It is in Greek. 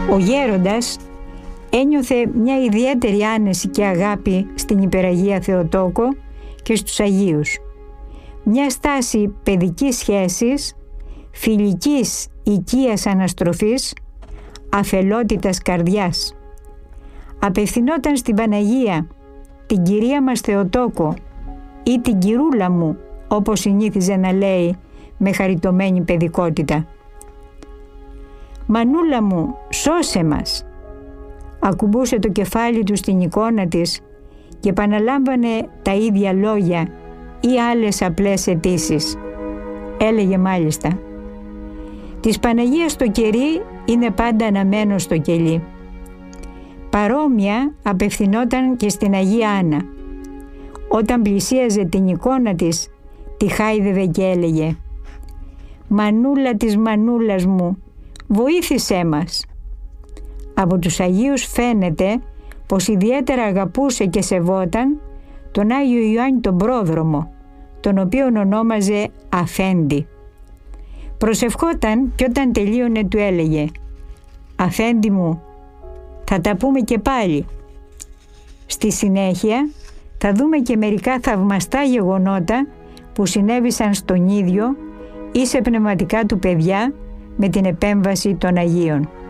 Ο γέροντας ένιωθε μια ιδιαίτερη άνεση και αγάπη στην Υπεραγία Θεοτόκο και στους Αγίους. Μια στάση παιδικής σχέσης, φιλικής οικίας αναστροφής, αφελότητας καρδιάς. Απευθυνόταν στην Παναγία, την Κυρία μας Θεοτόκο ή την Κυρούλα μου, όπως συνήθιζε να λέει με χαριτωμένη παιδικότητα. «Μανούλα μου, σώσε μας». Ακουμπούσε το κεφάλι του στην εικόνα της και επαναλάμβανε τα ίδια λόγια ή άλλες απλές αιτήσεις. Έλεγε μάλιστα: «Της Παναγίας το κερί είναι πάντα αναμένο στο κελί». Παρόμοια απευθυνόταν και στην Αγία Άννα. Όταν πλησίαζε την εικόνα της, τη χάιδευε και έλεγε: «Μανούλα της μανούλας μου, βοήθησέ μας». Από τους Αγίους φαίνεται πως ιδιαίτερα αγαπούσε και σεβόταν τον Άγιο Ιωάννη τον Πρόδρομο, τον οποίον ονόμαζε Αφέντη. Προσευχόταν και όταν τελείωνε του έλεγε: «Αφέντη μου, θα τα πούμε και πάλι». Στη συνέχεια θα δούμε και μερικά θαυμαστά γεγονότα που συνέβησαν στον ίδιο ή σε πνευματικά του παιδιά με την επέμβαση των Αγίων.